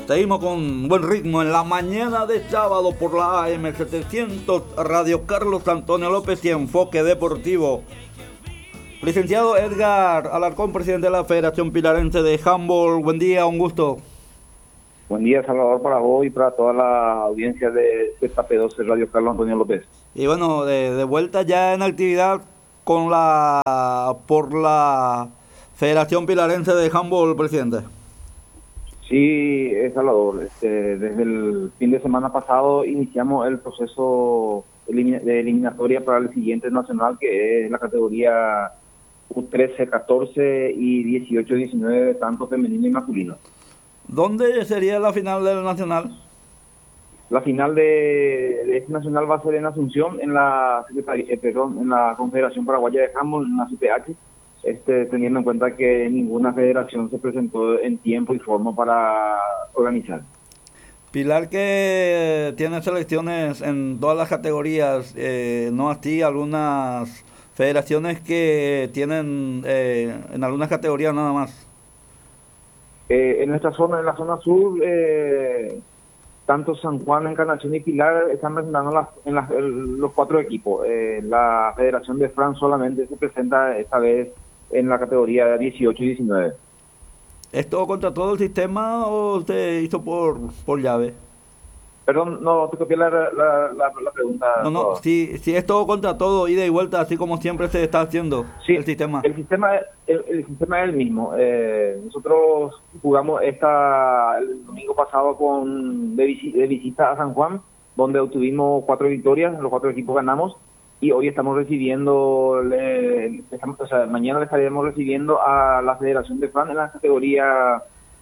Seguimos con buen ritmo en la mañana de sábado por la AM700 Radio Carlos Antonio López y Enfoque Deportivo. Licenciado Edgar Alarcón, presidente de la Federación Pilarense de Handball. Buen día, un gusto. Buen día, Salvador, para vos y para toda la audiencia de TAP12 Radio Carlos Antonio López. Y bueno, de vuelta ya en actividad con por la Federación Pilarense de Handball, presidente. Sí, Salvador, desde el fin de semana pasado iniciamos el proceso de eliminatoria para el siguiente nacional, que es la categoría U13, 14 y 18, 19, tanto femenino y masculino. ¿Dónde sería la final del nacional? La final de este nacional va a ser en Asunción, en la Confederación Paraguaya de Handball, en la CPH. Teniendo en cuenta que ninguna federación se presentó en tiempo y forma para organizar. Pilar, que tiene selecciones en todas las categorías, no así algunas federaciones que tienen en algunas categorías nada más. En nuestra zona, en la zona sur, tanto San Juan, Encarnación y Pilar están presentando los cuatro equipos. La Federación de Fran solamente se presenta esta vez en la categoría 18 y 19. ¿Es todo contra todo el sistema o se hizo por llave? Perdón, no, te copié la pregunta. No, si es todo contra todo, ida y vuelta, así como siempre se está haciendo, sí, el sistema. El sistema es el mismo. Nosotros jugamos el domingo pasado de visita a San Juan, donde obtuvimos 4 victorias, los 4 equipos ganamos. Y hoy estamos recibiendo, mañana le estaremos recibiendo a la Federación de Fran en la categoría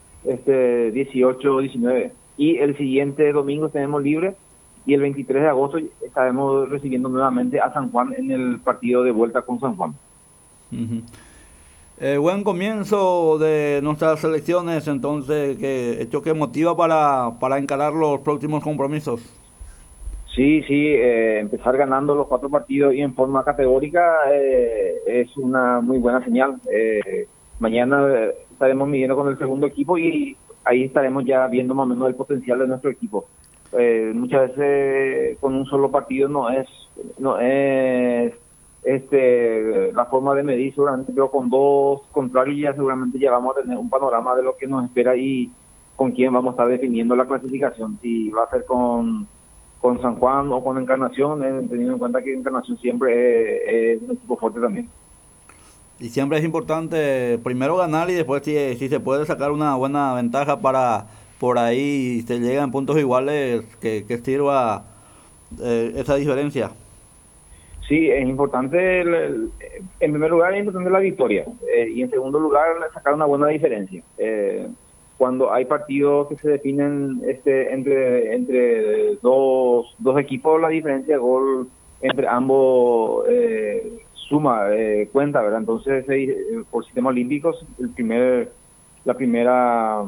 18-19. Y el siguiente domingo tenemos libre y el 23 de agosto estaremos recibiendo nuevamente a San Juan en el partido de vuelta con San Juan. Buen comienzo de nuestras selecciones, entonces, hecho que motiva para encarar los próximos compromisos. Sí, empezar ganando los 4 partidos y en forma categórica es una muy buena señal. Mañana estaremos midiendo con el segundo equipo y ahí estaremos ya viendo más o menos el potencial de nuestro equipo. Muchas veces con un solo partido no es la forma de medir, seguramente, pero con 2 contrarios ya seguramente ya vamos a tener un panorama de lo que nos espera y con quién vamos a estar definiendo la clasificación, si va a ser con San Juan o con Encarnación, teniendo en cuenta que Encarnación siempre es un equipo fuerte también. Y siempre es importante primero ganar y después si se puede sacar una buena ventaja para por ahí se llega en puntos iguales que sirva esa diferencia. Sí, es importante, en primer lugar es importante la victoria y en segundo lugar sacar una buena diferencia. Cuando hay partidos que se definen entre dos equipos, la diferencia de gol entre ambos cuenta, ¿verdad? Entonces, por sistemas olímpicos, la primera,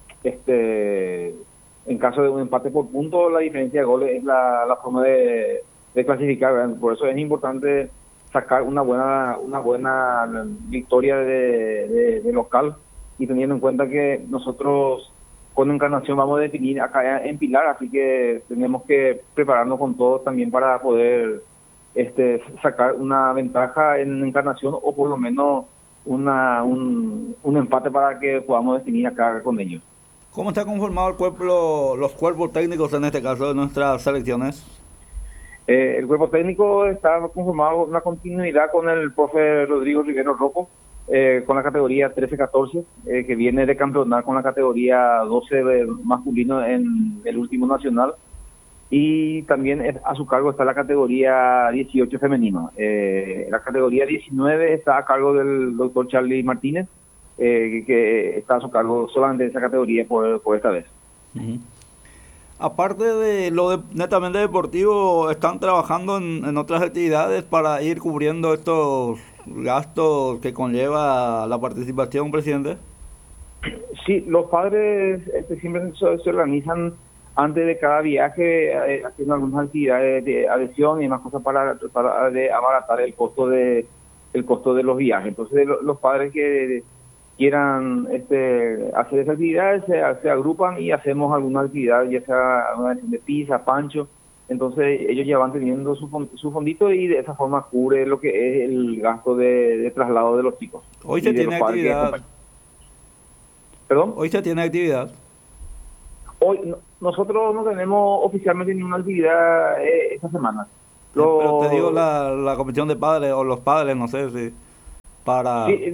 en caso de un empate por punto, la diferencia de goles es la forma de clasificar, ¿verdad? Por eso es importante sacar una buena victoria de local, y teniendo en cuenta que nosotros con Encarnación vamos a definir acá en Pilar, así que tenemos que prepararnos con todo también para poder sacar una ventaja en Encarnación o por lo menos un empate para que podamos definir acá con ellos. ¿Cómo está conformado los cuerpos técnicos en este caso de nuestras selecciones? El cuerpo técnico está conformado con una continuidad con el profe Rodrigo Rivero Rocco, con la categoría 13-14, que viene de campeonar con la categoría 12 masculino en el último nacional, y también a su cargo está la categoría 18 femenino. La categoría 19 está a cargo del doctor Charlie Martínez, que está a su cargo solamente de esa categoría por esta vez. Uh-huh. Aparte de lo netamente deportivo, ¿están trabajando en otras actividades para ir cubriendo estos gastos que conlleva la participación, presidente? Sí, los padres siempre se organizan antes de cada viaje, haciendo algunas actividades de adhesión y más cosas para tratar de abaratar el costo de los viajes. Entonces los padres que quieran hacer esa actividad, se agrupan y hacemos alguna actividad, ya sea una de pizza, pancho. Entonces ellos ya van teniendo su fondito y de esa forma cubre lo que es el gasto de traslado de los chicos. Hoy se tiene actividad. ¿Perdón? Hoy se tiene actividad. Hoy nosotros no tenemos oficialmente ninguna actividad esta semana. Pero te digo la comisión de padres o los padres, no sé si para... Sí,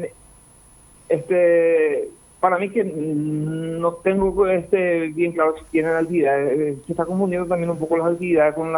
para mí que no tengo bien claro si tienen actividad. Se está confundiendo también un poco las actividades con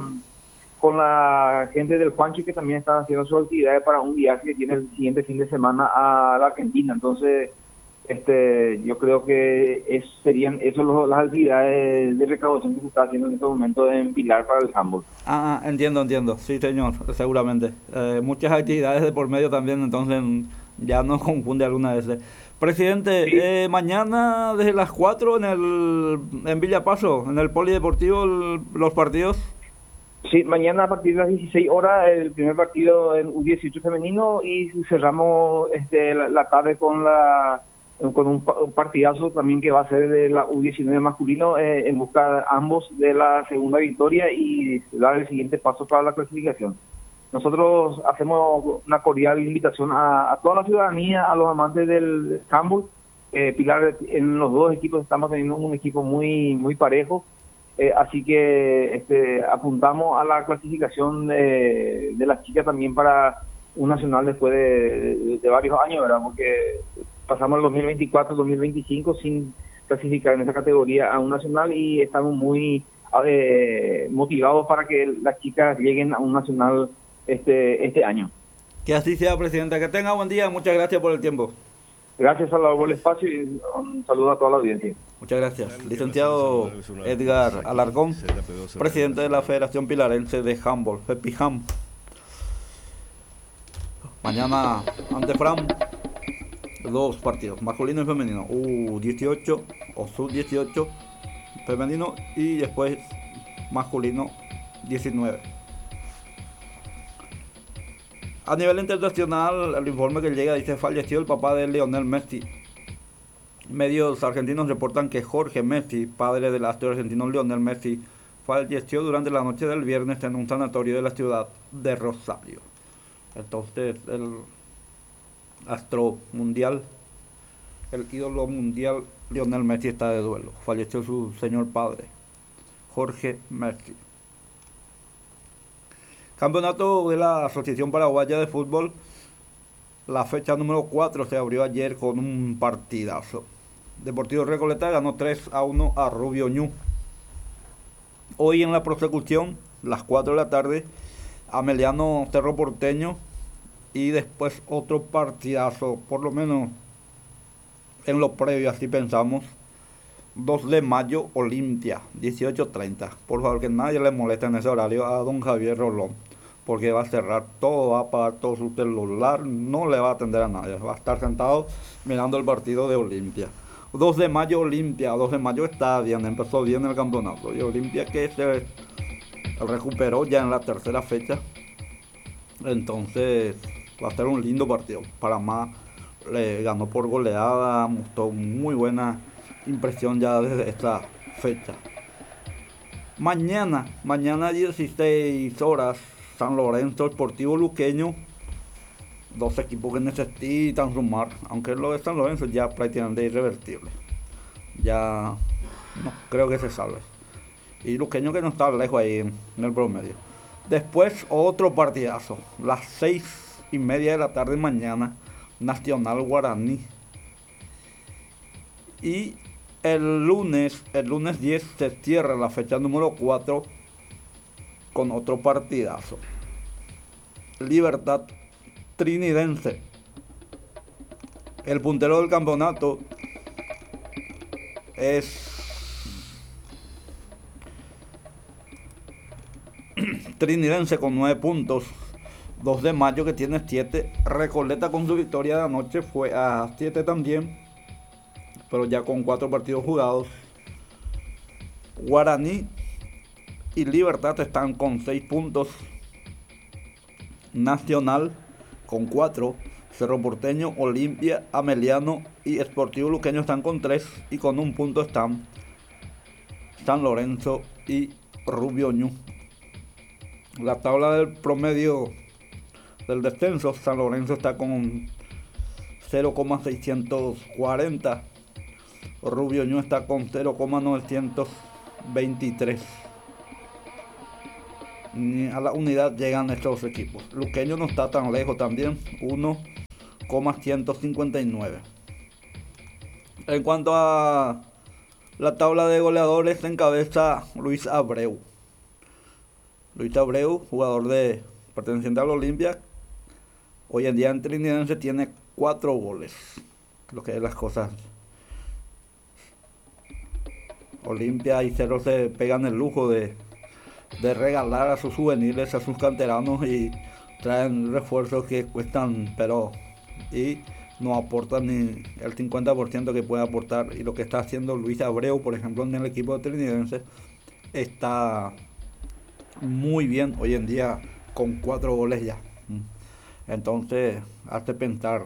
la gente del Juanchi, que también están haciendo sus actividades para un viaje que tiene el siguiente fin de semana a la Argentina. Entonces, yo creo que serían esas las actividades de recaudación que se está haciendo en este momento en Pilar para el handball. Entiendo. Sí, señor, seguramente. Muchas actividades de por medio también, entonces ya no confunde alguna vez. Presidente, sí. Mañana desde las 4 en Villa Paso, en el Polideportivo, los partidos. Sí, mañana a partir de las 16 horas el primer partido en U18 femenino y cerramos la tarde con un partidazo también que va a ser de la U19 masculino en busca ambos de la segunda victoria y dar el siguiente paso para la clasificación. Nosotros hacemos una cordial invitación a toda la ciudadanía, a los amantes del handball. Pilar, en los dos equipos estamos teniendo un equipo muy muy parejo, así que apuntamos a la clasificación de las chicas también para un nacional después de varios años, ¿verdad? Porque pasamos el 2024-2025 sin clasificar en esa categoría a un nacional y estamos muy motivados para que las chicas lleguen a un nacional este año. Que así sea, presidenta. Que tenga buen día. Muchas gracias por el tiempo. Gracias, Salvador, por el espacio y un saludo a toda la audiencia. Muchas gracias. Licenciado Edgar Alarcón, presidente de la Federación Pilarense de Handball, FEPIHAM. Mañana ante Fram, 2 partidos, masculino y femenino, U18 o sub-18 femenino y después masculino 19. A nivel internacional, el informe que llega dice: falleció el papá de Lionel Messi. Medios argentinos reportan que Jorge Messi, padre del astro argentino Lionel Messi, falleció durante la noche del viernes en un sanatorio de la ciudad de Rosario. Entonces, el astro mundial, el ídolo mundial Lionel Messi está de duelo. Falleció su señor padre, Jorge Messi. Campeonato de la Asociación Paraguaya de Fútbol, la fecha número 4 se abrió ayer con un partidazo. Deportivo Recoleta ganó 3-1 a Rubio Ñu. Hoy en la prosecución, las 4 de la tarde, Ameliano Cerro Porteño y después otro partidazo, por lo menos en lo previo, así pensamos. 2 de mayo, Olimpia, 18:30. Por favor, que nadie le moleste en ese horario a don Javier Rolón, porque va a cerrar todo, va a apagar todo su celular, no le va a atender a nadie, va a estar sentado mirando el partido de Olimpia. 2 de mayo, Olimpia, 2 de mayo está bien, empezó bien el campeonato. Y Olimpia que se recuperó ya en la tercera fecha, entonces va a ser un lindo partido. Panamá le ganó por goleada, mostró muy buena impresión ya desde esta fecha. Mañana 16 horas, San Lorenzo Sportivo Luqueño. 2 equipos que necesitan sumar, aunque lo de San Lorenzo ya prácticamente irrevertible. Ya no creo que se salve. Y Luqueño que no está lejos ahí en el promedio. Después otro partidazo, las 6:30 de la tarde mañana, Nacional Guaraní. Y el lunes 10 se cierra la fecha número 4 con otro partidazo. Libertad Trinidense, el puntero del campeonato, es Trinidense con 9 puntos. 2 de mayo que tiene 7. Recoleta con su victoria de anoche fue a 7 también, pero ya con 4 partidos jugados. Guaraní y Libertad están con 6 puntos. Nacional con 4 Cerro Porteño, Olimpia, Ameliano y Sportivo Luqueño están con 3 y con un punto están San Lorenzo y Rubio Ñu. La tabla del promedio del descenso, San Lorenzo está con 0,640, Rubio Ñu está con 0,923. Ni a la unidad llegan estos equipos. Luqueño no está tan lejos también, 1,159. En cuanto a la tabla de goleadores, encabeza Luis Abreu. Luis Abreu, jugador perteneciente al Olimpia, hoy en día en Trinidense tiene 4 goles. Lo que es las cosas. Olimpia y Cerro se pegan el lujo de regalar a sus juveniles, a sus canteranos, y traen refuerzos que cuestan, pero y no aportan ni el 50% que puede aportar. Y lo que está haciendo Luis Abreu, por ejemplo, en el equipo de Trinidense, está muy bien hoy en día con 4 goles ya. Entonces hace pensar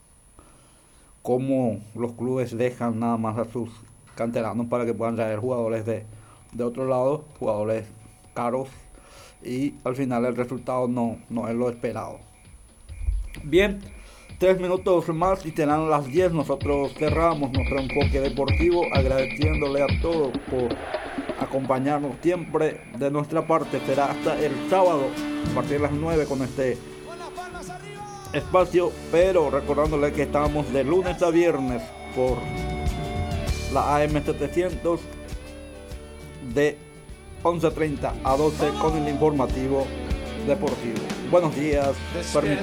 cómo los clubes dejan nada más a sus canteranos para que puedan traer jugadores de otro lado, jugadores caros, y al final el resultado no es lo esperado. Bien, 3 minutos más y serán las 10. Nosotros cerramos nuestro enfoque deportivo agradeciéndole a todos por acompañarnos siempre. De nuestra parte será hasta el sábado a partir de las 9 con este espacio, pero recordándole que estamos de lunes a viernes por la AM700 de 11:30 a 12 con el informativo deportivo. Buenos días.